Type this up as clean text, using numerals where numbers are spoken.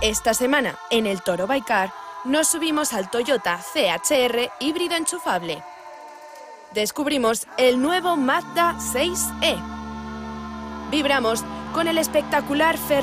Esta semana, en el Toro by Car, nos subimos al Toyota CHR híbrido enchufable. Descubrimos el nuevo Mazda 6e. Vibramos con el espectacular